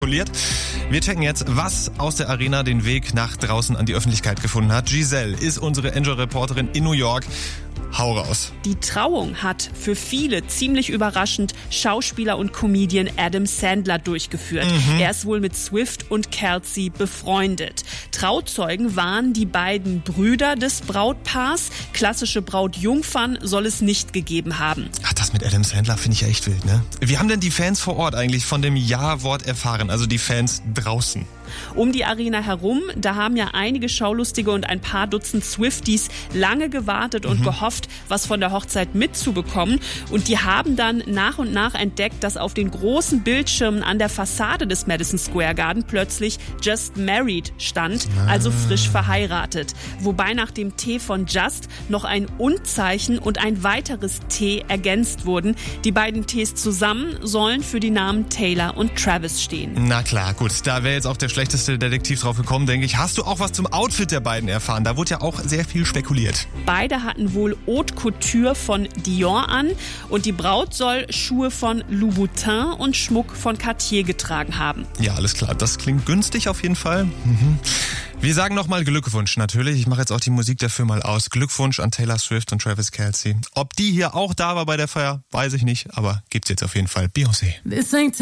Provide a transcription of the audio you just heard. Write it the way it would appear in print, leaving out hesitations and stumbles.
Wir checken jetzt, was aus der Arena den Weg nach draußen an die Öffentlichkeit gefunden hat. Giselle ist unsere Enjoy-Reporterin in New York. Hau raus. Die Trauung hat für viele ziemlich überraschend Schauspieler und Comedian Adam Sandler durchgeführt. Er ist wohl mit Swift und Kelsey befreundet. Trauzeugen waren die beiden Brüder des Brautpaars. Klassische Brautjungfern soll es nicht gegeben haben. Ach, das mit Adam Sandler finde ich ja echt wild, ne? Wie haben denn die Fans vor Ort eigentlich von dem Ja-Wort erfahren? Also die Fans draußen. Um die Arena herum, da haben ja einige Schaulustige und ein paar Dutzend Swifties lange gewartet und gehofft, was von der Hochzeit mitzubekommen. Und die haben dann nach und nach entdeckt, dass auf den großen Bildschirmen an der Fassade des Madison Square Garden plötzlich Just Married stand, also frisch verheiratet. Wobei nach dem T von Just noch ein Und-Zeichen und ein weiteres T ergänzt wurden. Die beiden Ts zusammen sollen für die Namen Taylor und Travis stehen. Na klar, gut, da wäre jetzt auch der schlechteste Detektiv drauf gekommen, denke ich. Hast du auch was zum Outfit der beiden erfahren? Da wurde ja auch sehr viel spekuliert. Beide hatten wohl Haute Couture von Dior an und die Braut soll Schuhe von Louboutin und Schmuck von Cartier getragen haben. Ja, alles klar. Das klingt günstig auf jeden Fall. Wir sagen nochmal Glückwunsch natürlich. Ich mache jetzt auch die Musik dafür mal aus. Glückwunsch an Taylor Swift und Travis Kelce. Ob die hier auch da war bei der Feier, weiß ich nicht, aber gibt's jetzt auf jeden Fall. Beyoncé.